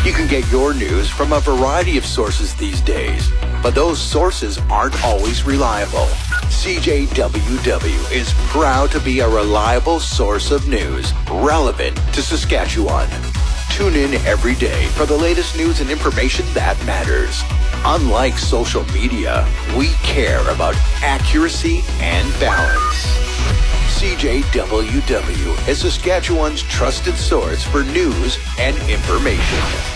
You can get your news from a variety of sources these days, but those sources aren't always reliable. CJWW is proud to be a reliable source of news relevant to Saskatchewan. Tune in every day for the latest news and information that matters. Unlike social media, we care about accuracy and balance. CJWW is Saskatchewan's trusted source for news and information.